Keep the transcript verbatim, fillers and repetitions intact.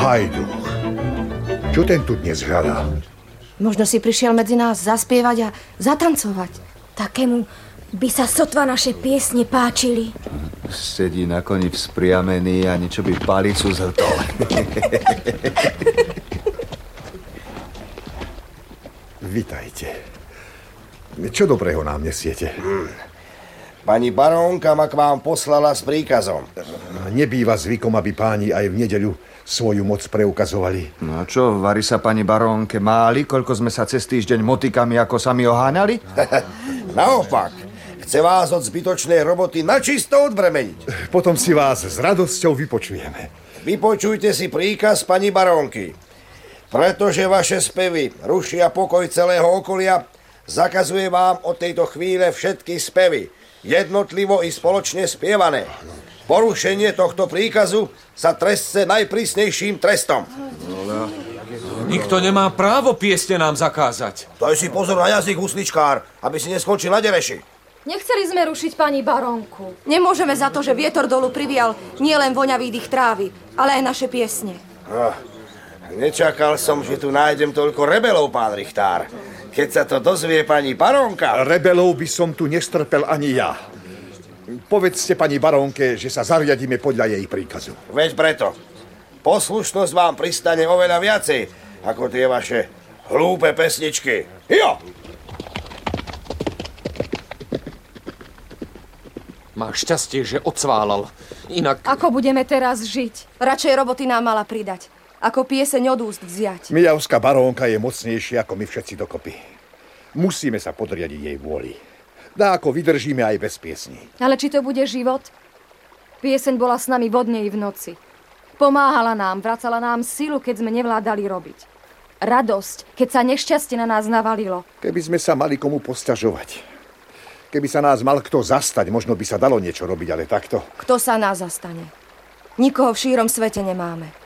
Hajduch. Čo ten tu dnes hľadá? Možno si prišiel medzi nás zaspievať a zatancovať. Takému by sa sotva naše piesne páčili. Sedí na koni vzpriamený a niečo by palicu zhrtol. Vitajte. Čo dobrého nám nesiete? Hmm. Pani barónka ma k vám poslala s príkazom. Nebýva zvykom, aby páni aj v nedeľu svoju moc preukazovali. No a čo, varí sa pani barónke máli, koľko sme sa cez týždeň motikami ako sami oháňali? Naopak, chce vás od zbytočnej roboty načisto odbremeniť. Potom si vás s radosťou vypočujeme. Vypočujte si príkaz pani barónky. Pretože vaše spevy rušia pokoj celého okolia, zakazuje vám od tejto chvíle všetky spevy, jednotlivo i spoločne spievané. Porušenie tohto príkazu sa trestce najprísnejším trestom. Nikto nemá právo piesne nám zakázať. Daj si pozor na jazyk, husličkár, aby si neskončil na dereši. Nechceli sme rušiť pani barónku. Nemôžeme za to, že vietor dolu privial nielen voňavý dých trávy, ale aj naše piesne. Oh, nečakal som, že tu nájdem toľko rebelov, pán Richtár. Keď sa to dozvie pani barónka... Rebelov by som tu nestrpel ani ja. Povedzte pani barónke, že sa zariadíme podľa jej príkazu. Veď preto. Poslušnosť vám pristane oveľa viacej, ako tie vaše hlúpe pesničky. Jo! Máš šťastie, že odsválal. Inak... Ako budeme teraz žiť? Radšej roboty nám mala pridať, ako pieseň od úst vziať. Mijavská barónka je mocnejšia ako my všetci dokopy. Musíme sa podriadiť jej vôli. Dá ako vydržíme aj bez piesní. Ale či to bude život? Pieseň bola s nami vodne i v noci. Pomáhala nám, vracala nám silu, keď sme nevládali robiť. Radosť, keď sa nešťastie na nás navalilo. Keby sme sa mali komu posťažovať. Keby sa nás mal kto zastať, možno by sa dalo niečo robiť, ale takto. Kto sa nás zastane? Nikoho v šírom svete nemáme.